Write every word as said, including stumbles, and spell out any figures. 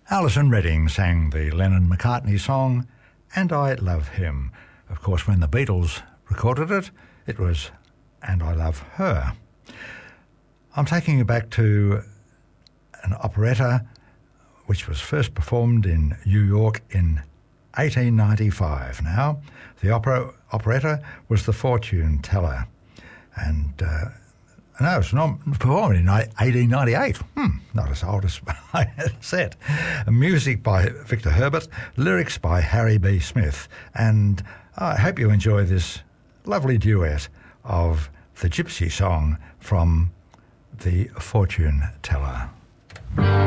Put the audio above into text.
Alison Redding sang the Lennon-McCartney song, And I Love Him. Of course, when the Beatles recorded it, it was And I Love Her. I'm taking you back to an operetta which was first performed in New York in eighteen ninety-five. Now, the opera operetta was The Fortune Teller. And uh, no, it's not performed in eighteen ninety-eight. Hmm, not as old as I had said. Music by Victor Herbert, lyrics by Harry B. Smith. And I hope you enjoy this lovely duet of the Gypsy song from The Fortune Teller.